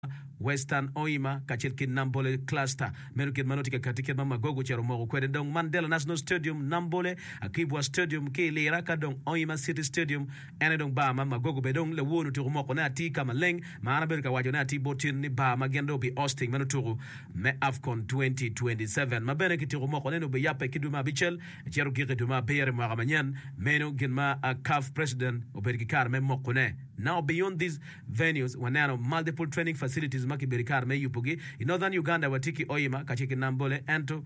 Western Oima kachel Nambole cluster menu kin manotika katika mama gogo chero mogo kwede dong Mandela National Stadium Nambole akibwa stadium ke lera ka dong Oima City Stadium ene dong ba mama gogo bedong le wonu turu moko na ti kama leng maana berka wajo na ti botin ni ba magendo bi hosting menu turu me AFCON 2027 mabene kituru moko neno be yape kiduma bichel chero kike duma bere mwa manyan menu ginma CAF president oberki kar me moko ne. Now, beyond these venues, wanano multiple training facilities maki berikar me yupugi. In northern Uganda, watiki Oima, kachiki Nambole, Ento,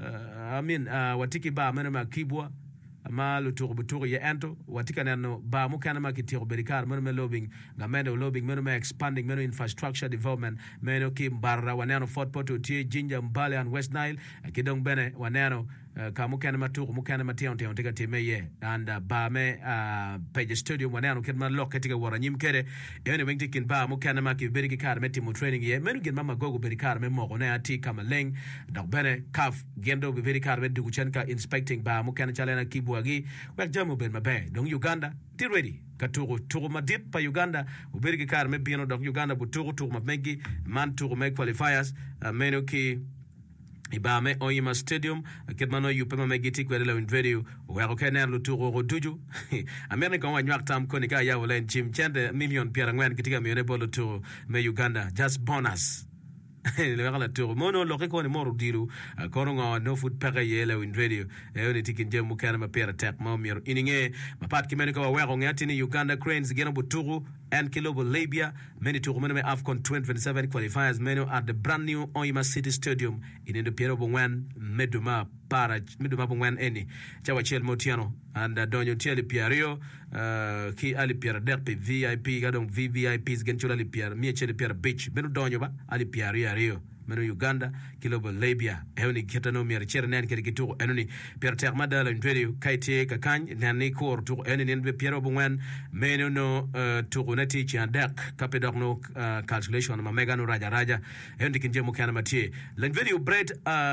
watiki ba menema Kibwa, ma luturu buturu ye Ento, watika nano ba mukana maki tiro berikar, menema lobbying, menema expanding, menema infrastructure development, menema kimbarra, wanano Fort Porto, tie, Jinja, Mbale, and West Nile, kidong bene, wanano, ka mukana maturu mukana matiao tika timeye and ba me Page Stadium wanano kidma lock katika waranyim kere ene wengti kin ba mukana maki beriki kar meti mu training ye menu gen mama gogo berikar me mo ne ati kama leng dok bene CAF gendo be berikar be dugu chenka inspecting ba mukana chalena kibwagi wek jamu ben mabe dong Uganda ti ready katuru turu madit pa Uganda uberiki kar me bino dok Uganda bu turu mabegi man turu me qualifiers menu ki Ibame Oima Stadium kitmano yupema megiti kwedela video wako kener luturo roduju Amerika wa nyak tam konika ya wala Jim Chende million piara ngwen kitika mione bolo turo me Uganda just bonus le wala turo mono lo ko ni moru diru kono ngo no food pere yele in video ni tikin je mu kana mapera tek mo mir ininge mapat kimeniko wa wako ngati ni Uganda Cranes gena buturu and Kilobo Labia many to remember AFCON 2027 qualifiers menu at the brand new Oima City Stadium in the Piero Bongwan Meduma Bongwan eni chawa chel motiano and donyo tieli Piario ki ali Piera derpe VIP gadong VVIPs genchula li Piera mie cheli Piera Beach menu donyo ba ali Piario Rio menu Uganda Kilobo Labia euni kitano mi arichere nani kitu enuni Piera Termada la video kaite kakany nani kor tu eni nbe Piero Bongwan menu no turuneti chiandak kapedok no calculation ma mega no raja euni kinje mukana matie la video bread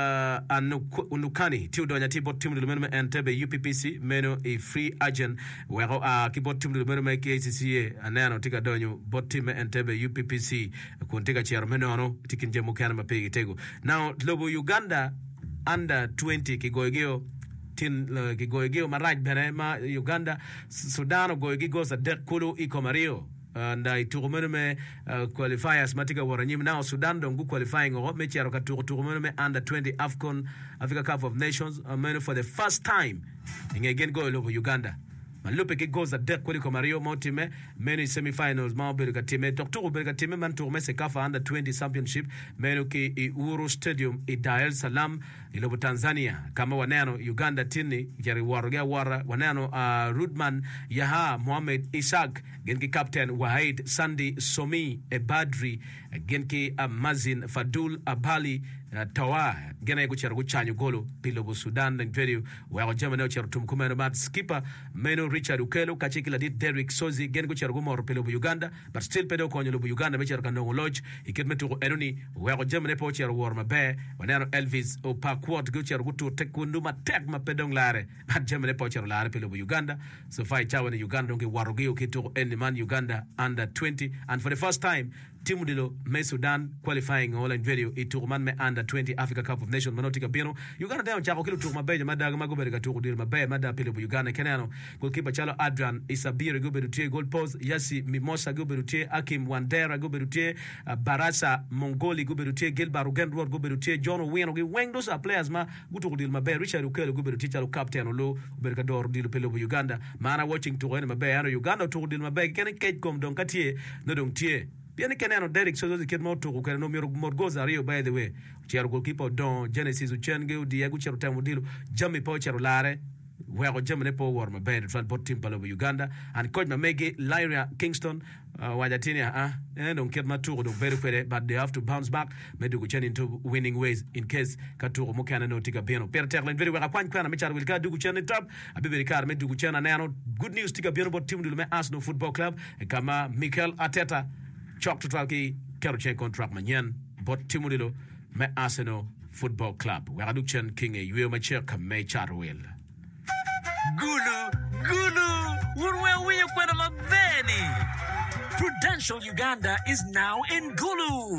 unukani tiu donya tibo timu lumenu entebe UPPC menu a free agent wero kibo timu lumenu KCCA anano tika donyo bot timu entebe UPPC kuntika chairman no tikinje mukana mapegi tego now lobo Uganda under 20 kigoegeo kigoegeo maraj benema Uganda Sudan goegego sa dekulu ikomario and turumene qualifiers matika waranyim now Sudan dongu qualifying o mechi aroka turumene under 20 AFCON Africa Cup of Nations for the first time again go over Uganda Malupe ki goes at deck kweli kwa Mario Motime many semifinals mao berika time Dr. berika time man tourme se kafa under 20 championship meno ki Uhuru Stadium i Dar es Salaam ilobo Tanzania kama wanano Uganda tini jari warogea wara wanano Rudman Yaha Mohamed Ishaq genki captain Wahid Sandi Somi Ebadri genki Mazin Fadul Abali Tawa gena yego chero guchanyo golo pilobo Sudan ngverio wa Germany chero tumkumeno mat skipper meno Richard Ukelo kachikila dit Derrick Sozi gen go chero gumor pilobo Uganda but still pedo konyo lobo Uganda me chero kanongo lodge iketmetu enoni wa Germany po chero warma be wanano Elvis Opakwot go chero gutu tekundu matek mapedong lare at Germany po chero lare pilobo Uganda so fight chawa ni Uganda nge warogeo kitu man Uganda under 20 and for the first time Timu dilo me Sudan qualifying all in video iturman me under 20 Africa Cup of Nations manotika bino Uganda dayo chako kilo turma beje madaga magobere katuko dilo mabe mada pile bu Uganda kenano goalkeeper Chalo Adrian Isabire goberu tie goal post Yasi Mimosa goberu tie Akim Wandera goberu tie Barasa Mongoli goberu tie Gilbert Rugendward goberu tie John Owino ge weng those are players ma gutuko dilo mabe Richard Ukelo goberu tie Chalo captain olo goberu kador dilo pile bu Uganda mana watching to ene mabe ano Uganda to dilo mabe kene kate kom don katie no don tie Piani kenano Derek Sozo kid moto ko no morgoza rio by the way chero goalkeeper Don Genesis Uchenge Diego chero tamudilo Jamie po chero lare where Germany po war mabe the bot team palo Uganda and coach Mamege Lyria Kingston wajatini don't get maturo do very kwere but they have to bounce back medu kuchen into winning ways in case katuro mukana no tika bieno per terlen very well kwana mechar will ka du kuchen top abiberi kar medu kuchen nano good news tika bieno bot team do me Arsenal Football Club kama Mikel Arteta Chok to Twalki Kerochen contract manyan bot timulilo me Arsenal Football Club Wagaduchen King e yue macher kame charwel Gulu Urwe kwenda mabeni Prudential Uganda is now in Gulu.